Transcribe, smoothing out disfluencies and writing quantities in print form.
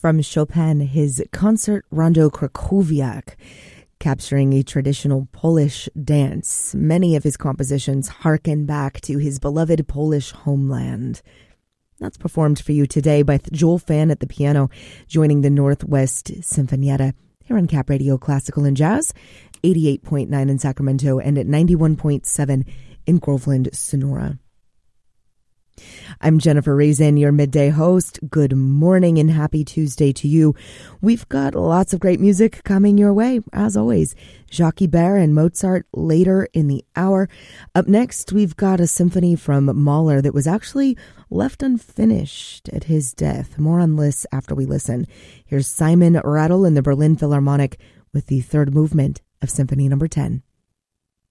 from Chopin, his Concert Rondo Krakowiak, capturing a traditional Polish dance. Many of his compositions harken back to his beloved Polish homeland. That's performed for you today by Joel Fan at the piano, joining the Northwest Sinfonietta here on Cap Radio Classical and Jazz, 88.9 in Sacramento and at 91.7 in Groveland, Sonora. I'm Jennifer Raisin, your midday host. Good morning and happy Tuesday to you. We've got lots of great music coming your way, as always. Jacques Ibert and Mozart later in the hour. Up next, we've got a symphony from Mahler that was actually left unfinished at his death. More on this after we listen. Here's Simon Rattle in the Berlin Philharmonic with the third movement of Symphony No. 10.